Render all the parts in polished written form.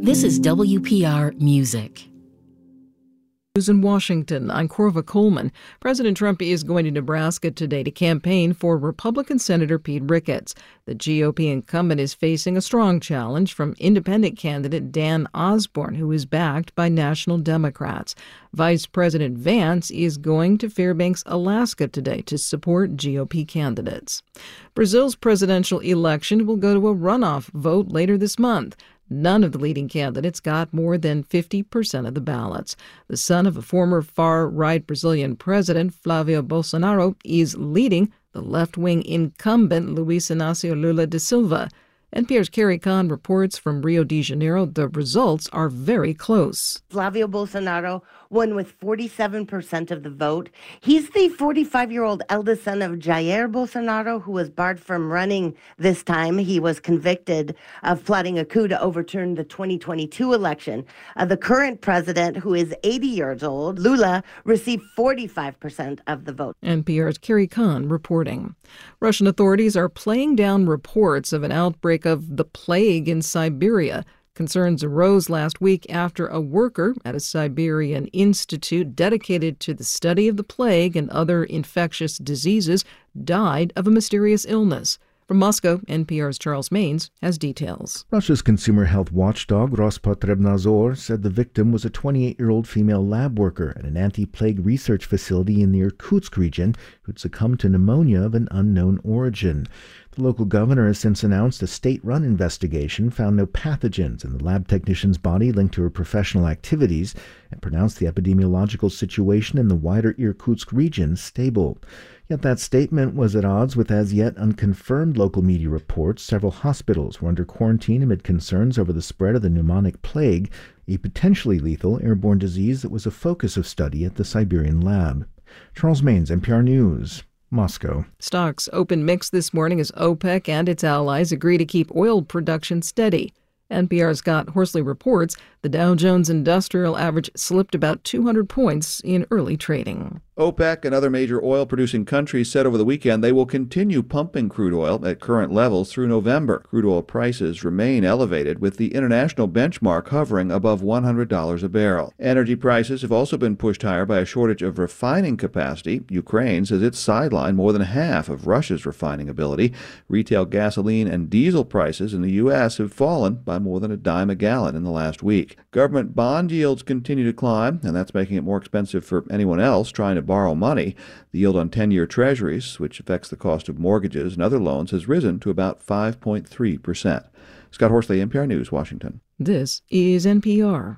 This is WPR Music. News in Washington, I'm Corva Coleman. President Trump is going to Nebraska today to campaign for Republican Senator Pete Ricketts. The GOP incumbent is facing a strong challenge from independent candidate Dan Osborne, who is backed by national Democrats. Vice President Vance is going to Fairbanks, Alaska today to support GOP candidates. Brazil's presidential election will go to a runoff vote later this month. None of the leading candidates got more than 50% of the ballots. The son of a former far-right Brazilian president, Flavio Bolsonaro, is leading the left-wing incumbent Luiz Inácio Lula da Silva. NPR's Carrie Kahn reports from Rio de Janeiro the results are very close. Flavio Bolsonaro won with 47% of the vote. He's the 45-year-old eldest son of Jair Bolsonaro, who was barred from running this time. He was convicted of plotting a coup to overturn the 2022 election. The current president, who is 80 years old, Lula, received 45% of the vote. NPR's Carrie Kahn reporting. Russian authorities are playing down reports of an outbreak of the plague in Siberia. Concerns arose last week after a worker at a Siberian institute dedicated to the study of the plague and other infectious diseases died of a mysterious illness. From Moscow, NPR's Charles Maines has details. Russia's consumer health watchdog Rospotrebnadzor said the victim was a 28-year-old female lab worker at an anti-plague research facility in the Irkutsk region who'd succumbed to pneumonia of an unknown origin. The local governor has since announced a state-run investigation found no pathogens in the lab technician's body linked to her professional activities and pronounced the epidemiological situation in the wider Irkutsk region stable. Yet that statement was at odds with as yet unconfirmed local media reports. Several hospitals were under quarantine amid concerns over the spread of the pneumonic plague, a potentially lethal airborne disease that was a focus of study at the Siberian lab. Charles Maines, NPR News, Moscow. Stocks opened mixed this morning as OPEC and its allies agree to keep oil production steady. NPR's Scott Horsley reports the Dow Jones Industrial Average slipped about 200 points in early trading. OPEC and other major oil-producing countries said over the weekend they will continue pumping crude oil at current levels through November. Crude oil prices remain elevated, with the international benchmark hovering above $100 a barrel. Energy prices have also been pushed higher by a shortage of refining capacity. Ukraine says it's sidelined more than half of Russia's refining ability. Retail gasoline and diesel prices in the U.S. have fallen by more than a dime a gallon in the last week. Government bond yields continue to climb, and that's making it more expensive for anyone else trying to borrow money. The yield on 10-year treasuries, which affects the cost of mortgages and other loans, has risen to about 5.3%. Scott Horsley, NPR News, Washington. This is NPR.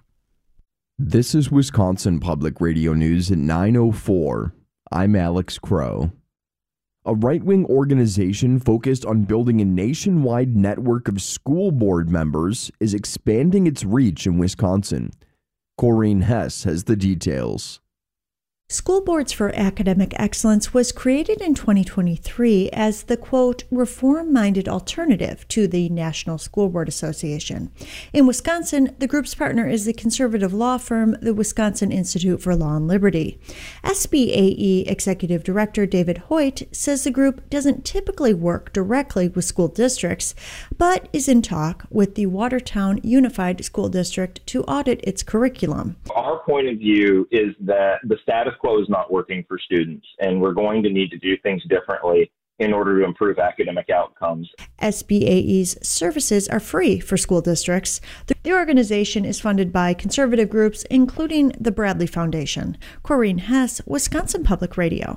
This is Wisconsin Public Radio News at 9:04. I'm Alex Crow. A right-wing organization focused on building a nationwide network of school board members is expanding its reach in Wisconsin. Corrine Hess has the details. School Boards for Academic Excellence was created in 2023 as the, quote, reform-minded alternative to the National School Board Association. In Wisconsin, the group's partner is the conservative law firm, the Wisconsin Institute for Law and Liberty. SBAE Executive Director David Hoyt says the group doesn't typically work directly with school districts, but is in talk with the Watertown Unified School District to audit its curriculum. Our point of view is that the status quo is not working for students, and we're going to need to do things differently in order to improve academic outcomes. SBAE's services are free for school districts. The organization is funded by conservative groups, including the Bradley Foundation. Corrine Hess, Wisconsin Public Radio.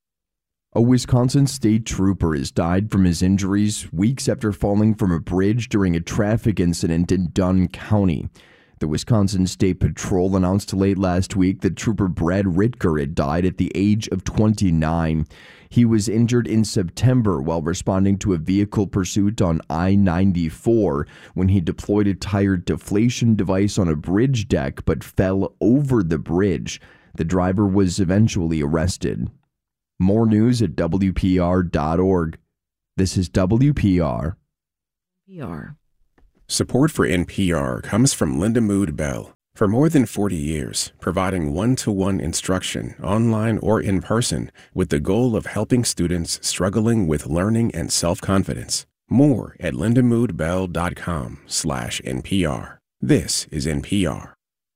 A Wisconsin state trooper has died from his injuries weeks after falling from a bridge during a traffic incident in Dunn County. The Wisconsin State Patrol announced late last week that Trooper Brad Ritker had died at the age of 29. He was injured in September while responding to a vehicle pursuit on I-94 when he deployed a tire deflation device on a bridge deck but fell over the bridge. The driver was eventually arrested. More news at WPR.org. This is WPR. Support for NPR comes from Linda Mood Bell. For more than 40 years, providing one-to-one instruction, online or in person, with the goal of helping students struggling with learning and self-confidence. More at lindamoodbell.com/NPR. This is NPR.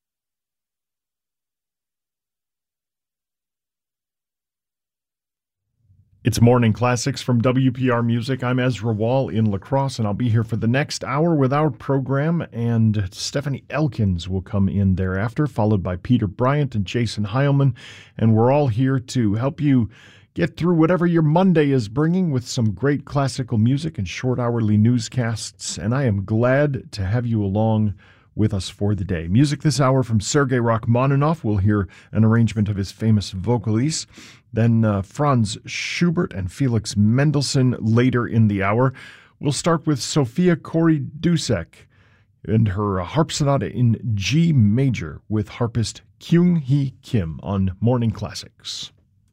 It's Morning Classics from WPR Music. I'm Ezra Wall in La Crosse, and I'll be here for the next hour with our program, and Stephanie Elkins will come in thereafter, followed by Peter Bryant and Jason Heilman, and we're all here to help you get through whatever your Monday is bringing with some great classical music and short hourly newscasts, and I am glad to have you along with us for the day. Music this hour from Sergei Rachmaninoff. We'll hear an arrangement of his famous Vocalise. Then Franz Schubert and Felix Mendelssohn later in the hour. We'll start with Sofia Kori-Dusek and her harp sonata in G major with harpist Kyung Hee Kim on Morning Classics.